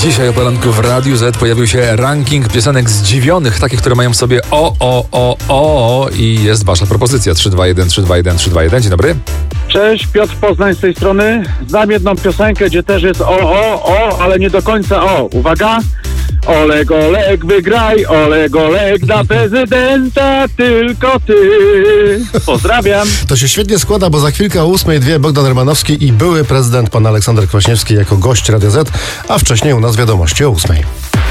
Dzisiaj o poranku w Radiu Z pojawił się ranking piosenek zdziwionych, takich, które mają w sobie o i jest wasza propozycja. 321 321 321. Dzień dobry. Cześć, Piotr Poznań z tej strony. Znam jedną piosenkę, gdzie też jest ale nie do końca Uwaga. Oleg, Oleg, wygraj, Oleg, Oleg, dla prezydenta tylko ty. Pozdrawiam. To się świetnie składa, bo za chwilkę o 8:02 Bogdan Rymanowski i były prezydent pan Aleksander Kwaśniewski jako gość Radia Z, a wcześniej u nas wiadomości o 8:00.